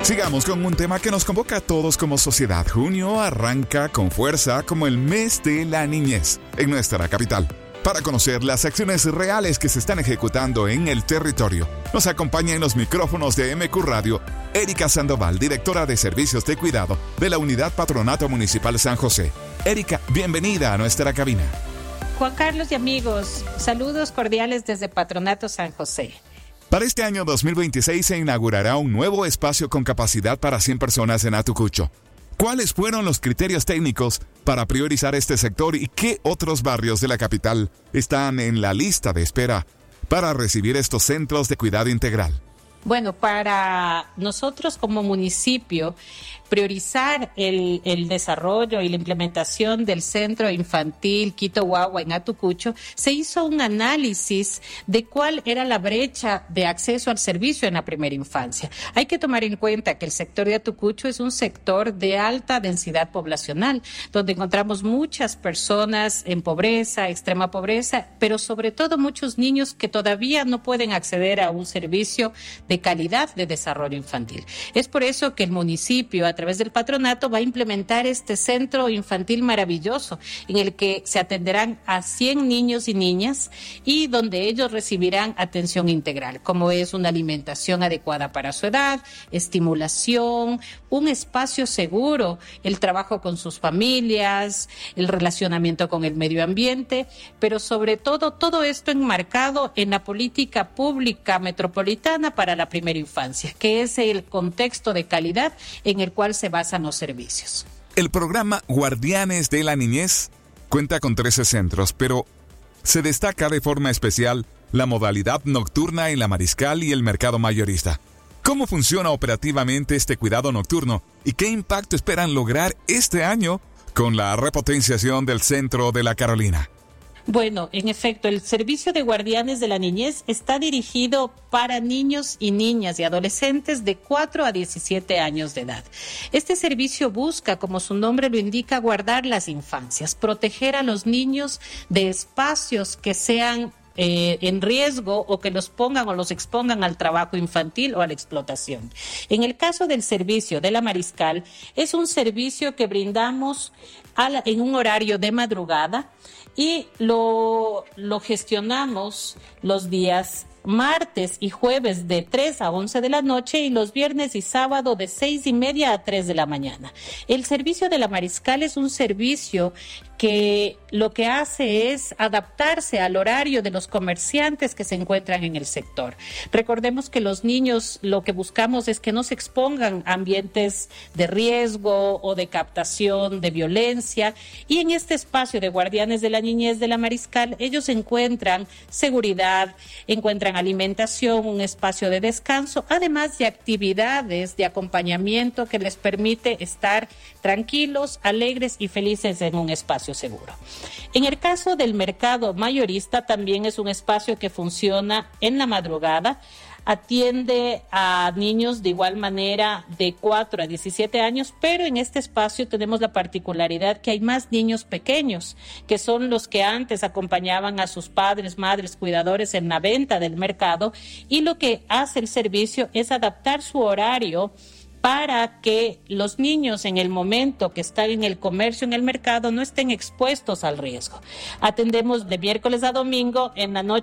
Sigamos con un tema que nos convoca a todos como sociedad. Junio arranca con fuerza como el mes de la niñez en nuestra capital. Para conocer las acciones reales que se están ejecutando en el territorio, nos acompaña en los micrófonos de MQ Radio Erika Sandoval, directora de Servicios de Cuidado de la Unidad Patronato Municipal San José. Erika, bienvenida a nuestra cabina. Juan Carlos y amigos, saludos cordiales desde Patronato San José. Para este año 2026 se inaugurará un nuevo espacio con capacidad para 100 personas en Atucucho. ¿Cuáles fueron los criterios técnicos para priorizar este sector y qué otros barrios de la capital están en la lista de espera para recibir estos centros de cuidado integral? Bueno, para nosotros como municipio, priorizar el desarrollo y la implementación del Centro Infantil Quito Guagua en Atucucho, se hizo un análisis de cuál era la brecha de acceso al servicio en la primera infancia. Hay que tomar en cuenta que el sector de Atucucho es un sector de alta densidad poblacional, donde encontramos muchas personas en pobreza, extrema pobreza, pero sobre todo muchos niños que todavía no pueden acceder a un servicio de calidad de desarrollo infantil. Es por eso que el municipio, a través del patronato, va a implementar este centro infantil maravilloso en el que se atenderán a 100 niños y niñas y donde ellos recibirán atención integral, como es una alimentación adecuada para su edad, estimulación, un espacio seguro, el trabajo con sus familias, el relacionamiento con el medio ambiente, pero sobre todo esto enmarcado en la política pública metropolitana para la primera infancia, que es el contexto de calidad en el cual se basan los servicios. El programa Guardianes de la Niñez cuenta con 13 centros, pero se destaca de forma especial la modalidad nocturna en la Mariscal y el mercado mayorista. ¿Cómo funciona operativamente este cuidado nocturno y qué impacto esperan lograr este año con la repotenciación del Centro de la Carolina? Bueno, en efecto, el servicio de guardianes de la niñez está dirigido para niños y niñas y adolescentes de 4 a 17 años de edad. Este servicio busca, como su nombre lo indica, guardar las infancias, proteger a los niños de espacios que sean en riesgo o que los pongan o los expongan al trabajo infantil o a la explotación. En el caso del servicio de la Mariscal, es un servicio que brindamos en un horario de madrugada y lo gestionamos los días martes y jueves de 3 a 11 de la noche y los viernes y sábado de 6:30 a 3 de la mañana. El servicio de la Mariscal es un servicio que lo que hace es adaptarse al horario de los comerciantes que se encuentran en el sector. Recordemos que los niños lo que buscamos es que no se expongan a ambientes de riesgo o de captación de violencia, y en este espacio de Guardianes de la Niñez de la Mariscal ellos encuentran seguridad, encuentran alimentación, un espacio de descanso, además de actividades de acompañamiento que les permite estar tranquilos, alegres y felices en un espacio seguro. En el caso del mercado mayorista, también es un espacio que funciona en la madrugada, atiende a niños de igual manera de 4 a 17 años, pero en este espacio tenemos la particularidad que hay más niños pequeños, que son los que antes acompañaban a sus padres, madres, cuidadores en la venta del mercado, y lo que hace el servicio es adaptar su horario para que los niños en el momento que están en el comercio, en el mercado, no estén expuestos al riesgo. Atendemos de miércoles a domingo, en la noche